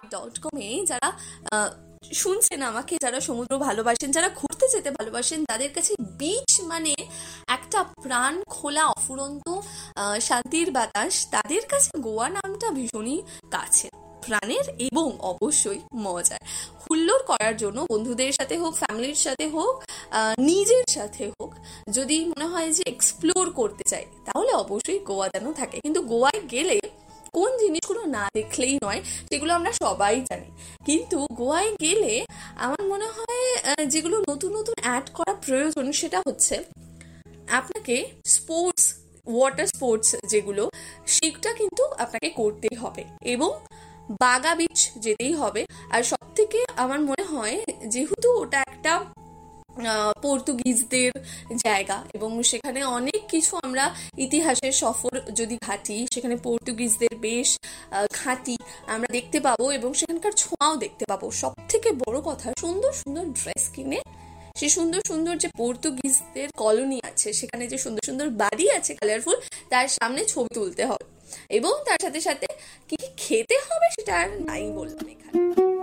goa.com যারা শুনছেন আমাকে, যারা সমুদ্র ভালোবাসেন, যারা ঘুরতে যেতে ভালোবাসেন, তাদের কাছে বিচ মানে একটা প্রাণ খোলা অফুরন্ত শান্তির বাতাস। তাদের কাছে গোয়া নামটা ভীষণই কাছে প্রাণের এবং অবশ্যই মজার। হুল্লোড় করার জন্য বন্ধুদের সাথে হোক, ফ্যামিলির সাথে হোক, নিজের সাথে হোক, যদি মনে হয় যে এক্সপ্লোর করতে চাই, তাহলে অবশ্যই গোয়া যেন থাকে। কিন্তু গোয়ায় গেলে কোন জিনিসগুলো না দেখলেই নয়, সেগুলো আমরা সবাই জানি। কিন্তু গোয়ায় গেলে আমার মনে হয় যেগুলো নতুন নতুন অ্যাড করা প্রয়োজন, সেটা হচ্ছে আপনাকে স্পোর্টস, ওয়াটার স্পোর্টস যেগুলো, সেটা কিন্তু আপনাকে করতেই হবে এবং বাগা বিচ যেতেই হবে। আর সব থেকে আমার মনে হয়, যেহেতু ওটা একটা পর্তুগিজদের জায়গা এবং সেখানে অনেক কিছু আমরা ইতিহাসের সফর যদি ঘাঁটি, সেখানে পর্তুগিজদের বেশ ঘাঁটি আমরা দেখতে পাবো এবং সেখানকার ছোঁয়াও দেখতে পাবো। সব থেকে বড় কথা, সুন্দর সুন্দর ড্রেস কিনে সে সুন্দর সুন্দর যে পর্তুগিজদের কলোনি আছে, সেখানে যে সুন্দর সুন্দর বাড়ি আছে কালারফুল, তার সামনে ছবি তুলতে হবে এবং তার সাথে সাথে কি কি খেতে হবে সেটা আর নাই বললাম এখানে।